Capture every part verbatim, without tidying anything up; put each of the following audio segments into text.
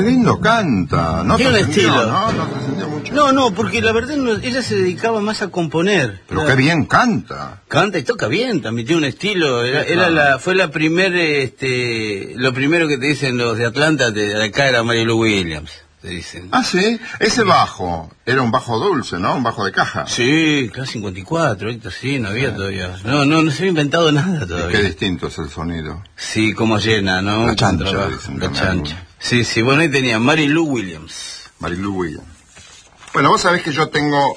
lindo canta. No Tiene un trascendió, estilo. ¿no? No trascendió mucho. No, no, porque la verdad no, ella se dedicaba más a componer. Pero Era- qué bien canta. Canta y toca bien, también tiene un estilo. Era, Sí, era claro. la, fue la primer, este, lo primero que te dicen los de Atlanta, de acá era Mary Lou Williams, te dicen. Ah, sí. Ese bajo era un bajo dulce, ¿no? Un bajo de caja. Sí, clase cincuenta y cuatro, ahorita sí, no había todavía. No, no, no se había inventado nada Y todavía. qué distinto es el sonido. Sí, como llena, ¿no? La chancha, Contrabajo, dicen la también chancha. algunos. Sí, sí, bueno, ahí tenía Mary Lou Williams. Marilu Williams. Bueno, vos sabés que yo tengo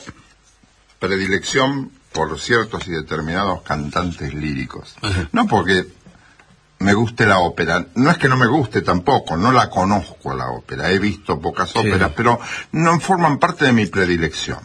predilección por ciertos y determinados cantantes líricos. Ajá. No porque me guste la ópera, no es que no me guste tampoco, no la conozco la ópera, he visto pocas Sí. óperas, pero no forman parte de mi predilección.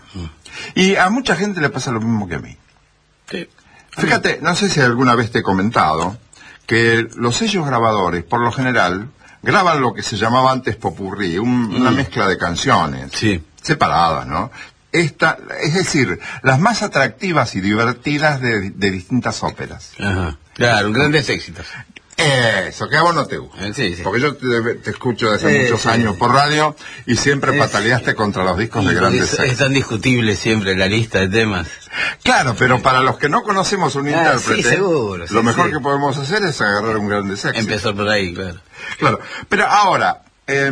Y a mucha gente le pasa lo mismo que a mí. Sí. Fíjate, no sé si alguna vez te he comentado que los sellos grabadores, por lo general, graban lo que se llamaba antes popurrí, un- una Mm. mezcla de canciones Sí. separadas, ¿no? Esta, es decir, las más atractivas y divertidas de, de distintas óperas. Ajá. Claro, grandes éxitos. Eso, que a vos no te gusta. Eh, sí, sí. Porque yo te, te escucho desde Sí, muchos sí. años por radio y siempre Es- pataleaste contra los discos de grandes es, es éxitos. tan discutible siempre la lista de temas. Claro, pero para los que no conocemos un Ah, intérprete, sí, seguro, sí, lo mejor sí. que podemos hacer es agarrar un grandes éxito. Empezó por ahí, claro. Claro, pero ahora,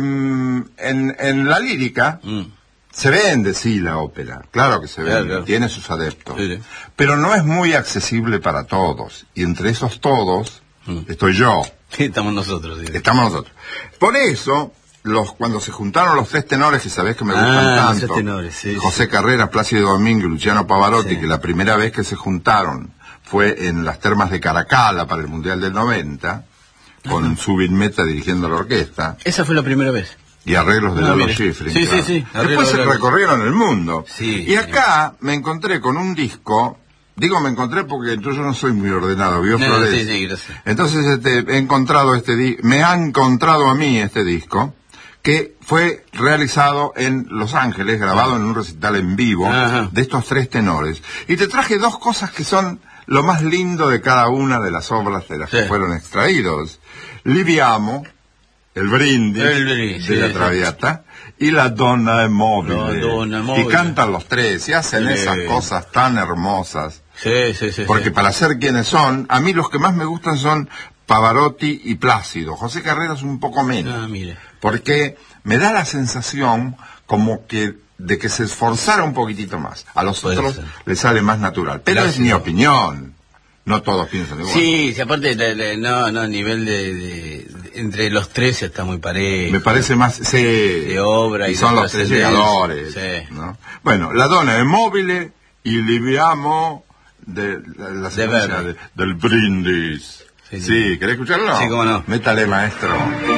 em, en, en la lírica, Mm. se vende, sí, la ópera. Claro que se vende, Claro, claro. tiene sus adeptos. Sí, sí. Pero no es muy accesible para todos. Y entre esos todos, Mm. estoy yo, Sí, estamos nosotros. Sí. estamos nosotros. Por eso, los cuando se juntaron los tres tenores, que sabés que me Ah, gustan los tanto, tres tenores, sí, José sí. Carreras, Plácido Domingo y Luciano Pavarotti, Sí. que la primera vez que se juntaron fue en las termas de Caracalla para el Mundial del noventa, con Zubin Mehta dirigiendo la orquesta. Esa fue la primera vez. Y arreglos de Ah, Lalo mire. Schifrin. Sí, claro. sí, sí, arreglos Después de se Lalo. recorrieron el mundo. Sí, y acá me encontré con un disco, digo me encontré porque yo, yo no soy muy ordenado, vio No, Flores. sí, sí, gracias. Entonces este, he encontrado este di- me ha encontrado a mí este disco, que fue realizado en Los Ángeles, grabado en un recital en vivo, Ajá. de estos tres tenores. Y te traje dos cosas que son lo más lindo de cada una de las obras de las Sí. que fueron extraídos. Liviamo, el brindis, El brindis, de sí, la sí. Traviata, y la Donna Mobile. La Donna Y Mobile. cantan los tres, y hacen Sí. esas cosas tan hermosas. Sí, sí, sí. Porque sí. para ser quienes son, a mí los que más me gustan son Pavarotti y Plácido. José Carreras un poco menos. Ah, mire. Porque me da la sensación como que de que se esforzara un poquitito más. A los Puede otros ser. les sale más natural. Pero es Gracias. mi opinión. No todos piensan igual. Sí, sí, aparte, la- la- no, no, a nivel de, de- de- entre los tres está muy parejo. Me parece más... Sí, De obra y y son de los tres trascendencia. llegadores. Sí. ¿no? Bueno, La Donna è mobile y Liviamo de, la, la secuencia Verdi. de- del brindis. Sí, Sí, sí. ¿querés escucharlo? Sí, cómo no. Métale, maestro.